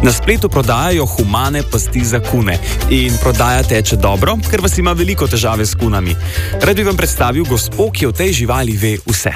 Na spletu prodajajo humane pasti za kune in prodaja teče dobro, ker vas ima veliko težave s kunami. Rad bi vam predstavil gospo, ki o tej živali ve vse.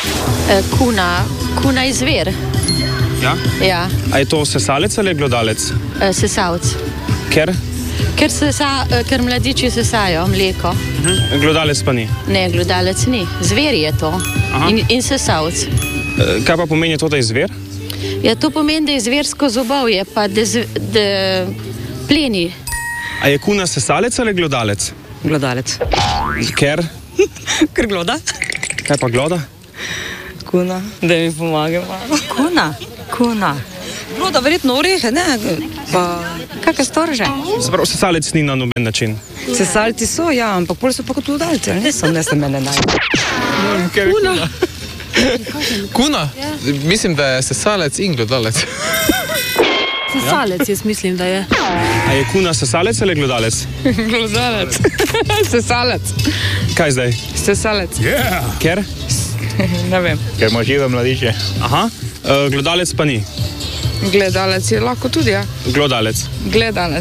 Kuna je zver. Ja? Ja, A je to sesalec ali glodalec? sesalc. Ker? Ker mladiči sesajo mleko. Glodalec pa ni. Ne, glodalec ni. Zver je to. In sesalc. Kaj pa pomeni to, da je zver? Ja, to pomeni, da je zversko zobovje, pa da pleni. A je kuna sesalec ali glodalec? Glodalec. Ker? Ker gloda. Kaj pa gloda? Kuna, da mi pomaga malo. Kuna. Gloda verjetno orehe, ne? Pa kakšne storže? Zapravo, sesalec ni na noben način. Sesalci so, ja, ampak pol so pa kot glodalci, ali ne se mene najde. Kuna. Kuna? Ja. Mislim, da je sesalec in glodalec. Sesalec, jaz mislim, da je. A je kuna sesalec ali glodalec? Glodalec. Sesalec. Kaj zdaj? Sesalec. Ker? Ne vem. Ker ima žive mladiče. Aha. Glodalec pa ni. Gledalec je lahko tudi, ja. Glodalec. Gledalec.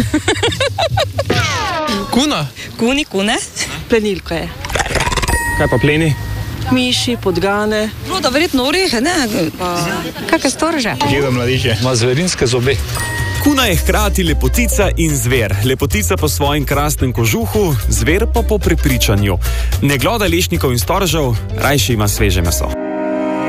Kuna? Kune? Plenilko je. Kaj pa pleni? Miši, podgane. Gloda verjetno orehe, ne? Pa kakšne storže? Žive mladiče. Ima zverinske zobe. Kuna je hkrati lepotica in zver. Lepotica po svojem krasnem kožuhu, zver pa po prepričanju. Ne gloda lešnikov in storžev, rajši ima sveže meso.